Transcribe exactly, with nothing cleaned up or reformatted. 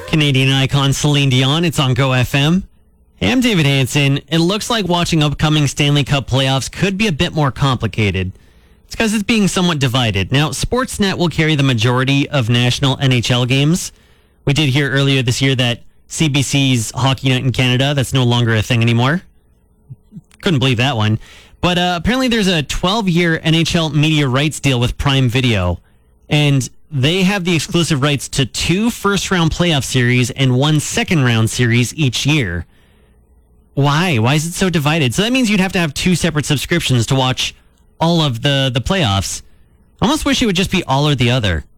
Canadian icon Celine Dion. It's on Go F M. Hey, I'm David Hansen. It looks like watching upcoming Stanley Cup playoffs could be a bit more complicated. It's because it's being somewhat divided. Now, Sportsnet will carry the majority of national N H L games. We did hear earlier this year that C B C's Hockey Night in Canada, that's no longer a thing anymore. Couldn't believe that one. But uh, apparently there's a twelve-year N H L media rights deal with Prime Video. And they have the exclusive rights to two first-round playoff series and one second-round series each year. Why? Why is it so divided? So that means you'd have to have two separate subscriptions to watch all of the, the playoffs. I almost wish it would just be all or the other.